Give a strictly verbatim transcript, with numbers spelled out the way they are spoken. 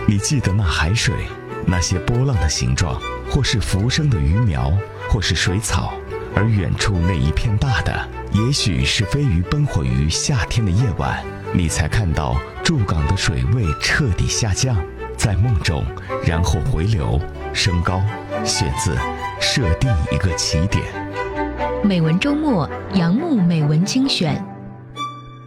你记得那海水，那些波浪的形状，或是浮生的鱼苗，或是水草，而远处那一片大的，也许是飞鱼奔火于夏天的夜晚，你才看到驻港的水位彻底下降，在梦中，然后回流升高。选自设定一个起点。 美文周末，杨牧美文精选。